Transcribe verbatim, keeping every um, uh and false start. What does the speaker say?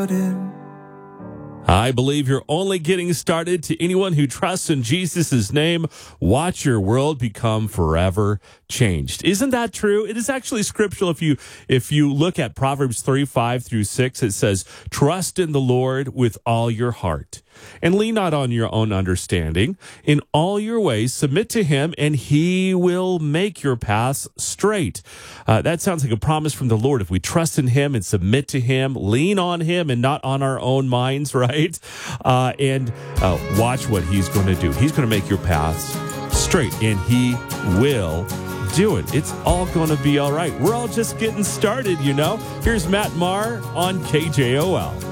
I believe you're only getting started. To anyone who trusts in Jesus' name, watch your world become forever changed. Isn't that true? It is actually scriptural. If you if you look at Proverbs three, five through six, it says, trust in the Lord with all your heart and lean not on your own understanding. In all your ways, submit to him, and he will make your paths straight. Uh, that sounds like a promise from the Lord. If we trust in him and submit to him, lean on him and not on our own minds, right? Uh, and uh, watch what he's going to do. He's going to make your paths straight, and he will do it. It's all going to be all right. We're all just getting started, you know. Here's Matt Maher on K J O L.